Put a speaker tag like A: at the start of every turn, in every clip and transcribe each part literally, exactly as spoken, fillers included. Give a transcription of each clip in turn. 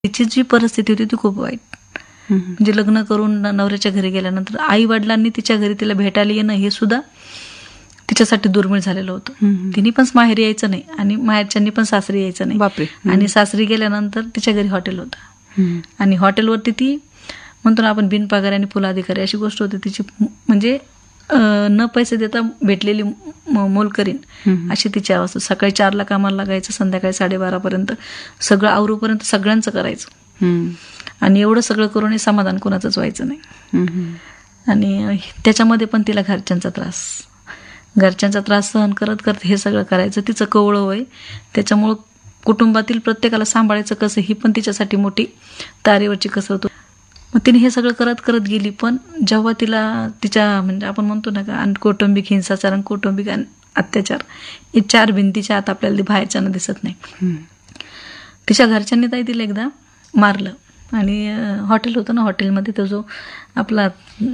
A: तिची जी परिस्थिती होती ती खूप वाईट. म्हणजे लग्न करून नवऱ्याच्या घरी गेल्यानंतर आई वडिलांनी तिच्या घरी तिला भेटायला येणं हे सुद्धा तिच्यासाठी दुर्मिळ झालेलं होतं. तिने पण माहेरी यायचं नाही आणि माहेरच्यांनी पण सासरी यायचं नाही.
B: बापरे.
A: आणि सासरी गेल्यानंतर तिच्या घरी हॉटेल होतं आणि हॉटेलवरती ती म्हणतो ना आपण बिनपगारी आणि फुल अधिकारी अशी गोष्ट होती तिची. म्हणजे न पैसे देता भेटलेली मोलकरीण अशी तिची अवस्था. सकाळी चारला कामाला लागायचं, संध्याकाळी साडेबारापर्यंत सगळं आवरूपर्यंत सगळ्यांचं करायचं आणि एवढं सगळं करूनही समाधान कोणाचंच व्हायचं नाही. आणि त्याच्यामध्ये पण तिला घरच्यांचा त्रास घरच्यांचा त्रास सहन करत करत हे सगळं करायचं. तिचं कवळं वय, त्याच्यामुळं कुटुंबातील प्रत्येकाला सांभाळायचं कसं ही पण तिच्यासाठी मोठी तारेवरची कसरत. मग तिने हे सगळं करत करत गेली. पण जेव्हा तिला तिच्या म्हणजे आपण म्हणतो ना का कौटुंबिक हिंसाचार आणि कौटुंबिक अत्याचार हे चार भिंतीच्या आत आपल्याला बाहेरच्यानं दिसत नाही. तिच्या घरच्यांनी ताई तिला एकदा मारलं आणि हॉटेल होतं ना, हॉटेलमध्ये तो जो आपला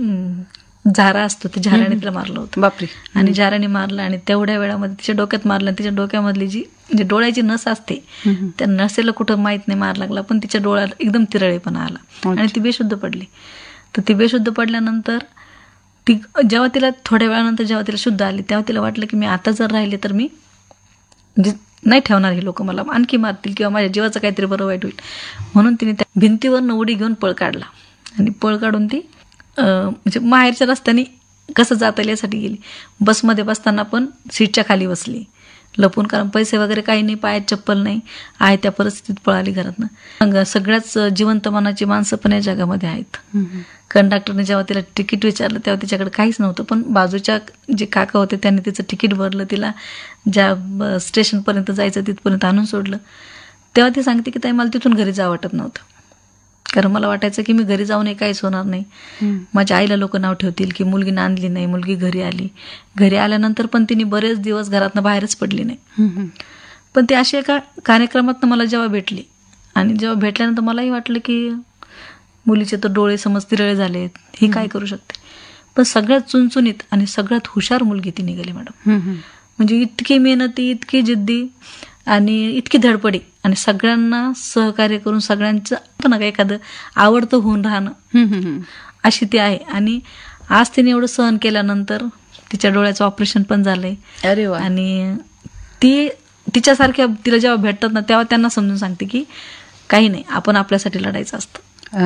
A: झारा असतो त्या झाऱ्याने तिला मारलं होतं.
B: बापरे.
A: आणि झाऱ्याने मारलं आणि तेवढ्या वेळामध्ये तिच्या डोक्यात मारलं. तिच्या डोक्यामधली जी म्हणजे डोळ्याची नस असते त्या नसेला कुठं माहित नाही मार लागला, पण तिच्या डोळ्यात एकदम तिरळेपणा आला आणि ती बेशुद्ध पडली. तर ती बेशुद्ध पडल्यानंतर ती जेव्हा तिला थोड्या वेळानंतर जेव्हा तिला शुद्ध आली तेव्हा तिला वाटलं की मी आता जर राहिले तर मी म्हणजे नाही ठेवणार, हे लोक मला आणखी मारतील किंवा माझ्या जीवाचं काहीतरी बरं वाईट होईल. म्हणून तिने त्या भिंतीवरनं उडी घेऊन पळ काढला आणि पळ काढून ती म्हणजे माहेरच्या रस्त्याने कसं जाता येईल यासाठी गेली. बसमध्ये बसताना पण सीटच्या खाली बसली लपून, कारण पैसे वगैरे काही नाही, पायात चप्पल नाही, आहे त्या परिस्थितीत पळाली घरातनं. सगळ्याच जिवंत मनाची माणसं पण या जगामध्ये आहेत. कंडक्टरने जेव्हा तिला तिकीट विचारलं तेव्हा तिच्याकडे काहीच नव्हतं, पण बाजूच्या जे काका होते त्यांनी तिचं तिकीट भरलं, तिला ज्या स्टेशनपर्यंत जायचं तिथपर्यंत आणून सोडलं. तेव्हा ती सांगते की ताई मला तिथून घरी जावं वाटत नव्हतं, कारण मला वाटायचं की मी घरी जाऊनही काहीच होणार नाही. माझ्या आईला लोक नाव ठेवतील की मुलगी नांदली नाही, मुलगी घरी आली. घरी आल्यानंतर पण तिने बरेच दिवस घरातनं बाहेरच पडली नाही. पण ती अशी एका कार्यक्रमातनं मला जेव्हा भेटली आणि जेव्हा भेटल्यानंतर मलाही वाटलं की मुलीचे तर डोळे समज तिरळे झालेत, ही काय करू शकते. पण सगळ्यात चुणचुणीत आणि सगळ्यात हुशार मुलगी ती निघाली मॅडम. म्हणजे इतकी मेहनती, इतकी जिद्दी आणि इतकी धडपडी आणि सगळ्यांना सहकार्य करून सगळ्यांचं पण एखादं आवडतं होऊन राहणं अशी ती आहे. आणि आज तिने एवढं सहन केल्यानंतर तिच्या डोळ्याचं ऑपरेशन पण झालंय.
B: अरे वा.
A: आणि ती तिच्यासारख्या तिला जेव्हा भेटतात ना तेव्हा त्यांना समजून सांगते की काही नाही, आपण आपल्यासाठी लढायचं असतं.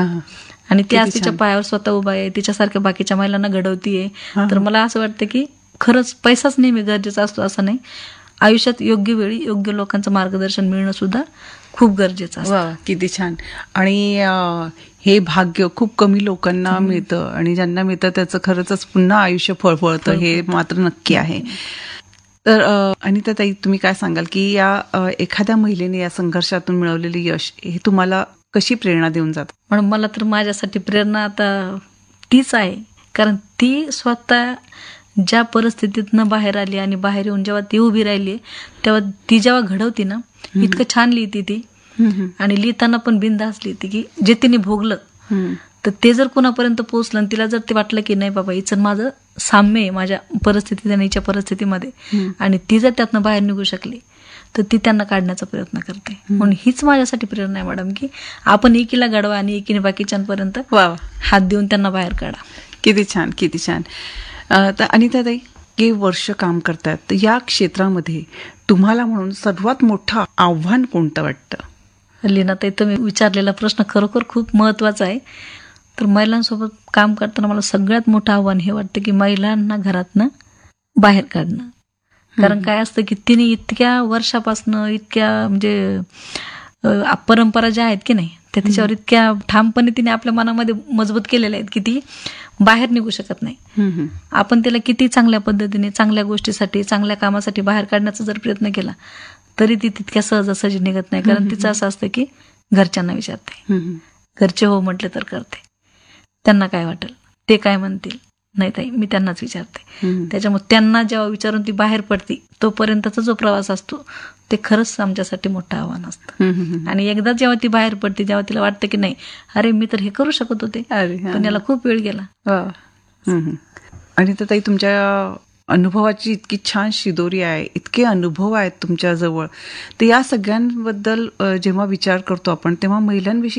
A: आणि ती आज तिच्या पायावर स्वतः उभा आहे, तिच्यासारख्या बाकीच्या महिलांना घडवतीये. तर मला असं वाटतं की खरंच पैसाच नेहमी गरजेचा असतो असं नाही, आयुष्यात योग्य वेळी योग्य लोकांचं मार्गदर्शन मिळणं सुद्धा खूप गरजेचं असतं.
B: वा, किती छान. आणि हे भाग्य खूप कमी लोकांना मिळतं आणि ज्यांना मिळतं त्याचं खरंच पुन्हा आयुष्य फळफळतं, हे मात्र नक्की आहे. तर अनिता ताई, तुम्ही काय सांगाल की या एखाद्या महिलेने या संघर्षातून मिळवलेले यश हे तुम्हाला कशी प्रेरणा देऊन जातं?
A: म्हणून मला तर माझ्यासाठी प्रेरणा आता तीच आहे, कारण ती स्वतः ज्या परिस्थितीतनं बाहेर आली आणि बाहेर येऊन जेव्हा ती उभी राहिली तेव्हा ती जेव्हा घडवती ना इतकं छान लिहिती ती. आणि लिहिताना पण बिनधास्त लिहिते की जे तिने भोगलं तर ते जर कोणापर्यंत पोहोचलं आणि तिला जर ते वाटलं की नाही बाबा हिचं माझं साम्य आहे माझ्या परिस्थितीत आणि हिच्या परिस्थितीमध्ये आणि ती जर त्यातनं बाहेर निघू शकली तर ती त्यांना काढण्याचा प्रयत्न करते. म्हणून हीच माझ्यासाठी प्रेरणा आहे मॅडम की आपण एकीला घडवा आणि एकीने बाकीच्यांपर्यंत हात देऊन त्यांना बाहेर काढा.
B: किती छान, किती छान. तर अनिता ताई, हे वर्ष काम करतात तर या क्षेत्रामध्ये तुम्हाला म्हणून सर्वात मोठं आव्हान कोणतं वाटतं?
A: लीनाताई, तुम्ही विचारलेला प्रश्न खरोखर खूप महत्वाचा आहे. तर महिलांसोबत काम करताना मला सगळ्यात मोठं आव्हान हे वाटतं की महिलांना घरातनं बाहेर काढणं. कारण काय असतं की तिने इतक्या वर्षापासनं इतक्या म्हणजे परंपरा ज्या आहेत की नाही त्या तिच्यावर इतक्या ठामपणे तिने आपल्या मनामध्ये मजबूत केलेल्या आहेत की ती बाहेर निघू शकत नाही. आपण तिला किती चांगल्या पद्धतीने चांगल्या गोष्टीसाठी चांगल्या कामासाठी बाहेर काढण्याचा जर प्रयत्न केला तरी ती तितक्या सहजासहजी निघत नाही. कारण तिचं असं असतं की घरच्यांना विचारते, घरचे हो म्हटले तर करते, त्यांना काय वाटेल ते काय म्हणतील नाही ताई मी त्यांनाच विचारते. त्याच्यामुळे त्यांना जेव्हा विचारून ती बाहेर पडती तोपर्यंतचा जो प्रवास असतो ते खरंच आमच्यासाठी मोठं आव्हान असतं. आणि एकदा जेव्हा ती बाहेर पडते जेव्हा तिला वाटतं की नाही अरे मी तर हे करू शकत होते पण याला खूप वेळ गेला.
B: आणि तर ताई तुमच्या अनुभवाची इतकी छान शिदोरी आहे, इतके अनुभव आहेत तुमच्याजवळ. तर या सगळ्यांबद्दल अ, जेव्हा विचार करतो आपण तेव्हा महिलांविषयी